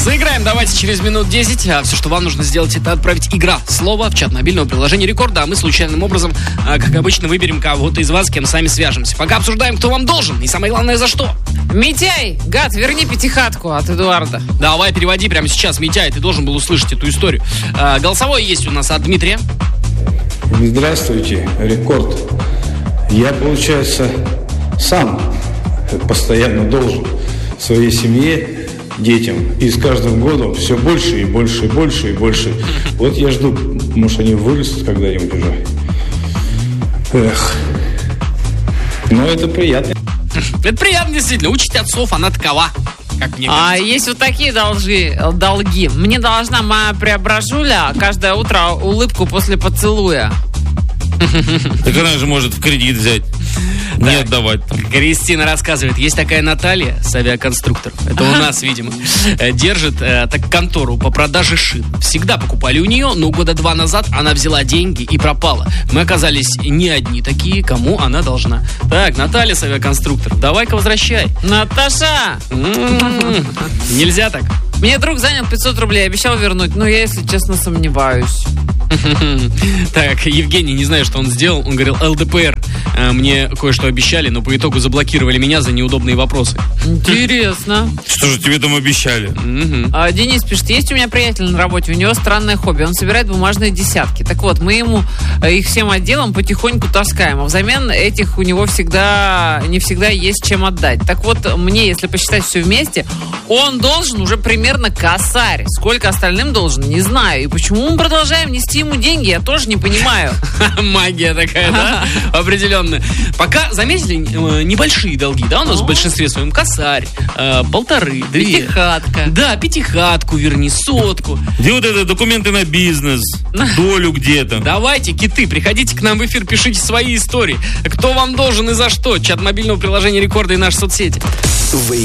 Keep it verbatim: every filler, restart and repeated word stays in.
Сыграем давайте через минут десять. А все, что вам нужно сделать, это отправить игра слово в чат мобильного приложения Рекорда. А мы случайным образом, как обычно, выберем кого-то из вас, с кем сами свяжемся. Пока обсуждаем, кто вам должен и самое главное, за что. Митяй, гад, верни пятихатку от Эдуарда. Давай, переводи прямо сейчас. Митяй, ты должен был услышать эту историю. а, Голосовой есть у нас от Дмитрия. Здравствуйте, Рекорд. Я, получается, сам постоянно должен своей семье, детям. И с каждым годом все больше и больше и больше и больше. Вот я жду, может, они вырастут когда-нибудь уже. Эх. Но это приятно. Это приятно, действительно. Учить отцов, она такова. Как мне А кажется. есть вот такие долги, долги. Мне должна моя преображуля каждое утро улыбку после поцелуя. Так она же может в кредит взять, не отдавать там. Кристина рассказывает, есть такая Наталья с авиаконструкторов. Это у нас, видимо. э, Держит э, так контору по продаже шин. Всегда покупали у нее, но года два назад она взяла деньги и пропала. Мы оказались не одни такие, кому она должна. Так, Наталья с авиаконструкторов, давай-ка возвращай. Наташа! М-м-м. Нельзя так. Мне друг занял пятьсот рублей, обещал вернуть, но я, если честно, сомневаюсь. Так, Евгений, не знаю, что он сделал. Он говорил, ЛДПР э, мне кое-что обещали, но по итогу заблокировали меня за неудобные вопросы. Интересно. Что же тебе там обещали? Мгм. А, Денис пишет, есть у меня приятель на работе, у него странное хобби, он собирает бумажные десятки. Так вот, мы ему э, их всем отделом потихоньку таскаем, а взамен этих у него всегда не всегда есть чем отдать. Так вот, мне, если посчитать все вместе, он должен уже примерно косарь. Сколько остальным должен, не знаю. И почему мы продолжаем нести ему деньги, я тоже не понимаю. Магия такая, да? Определенная. Пока, заметили, э, небольшие долги, да, у нас в большинстве своем. Косарь, э, полторы, две. Пятихатка. Да, пятихатку верни, сотку. Где вот это документы на бизнес, долю где-то? Давайте, киты, приходите к нам в эфир, пишите свои истории. Кто вам должен и за что? Чат мобильного приложения Рекорда и наши соцсети.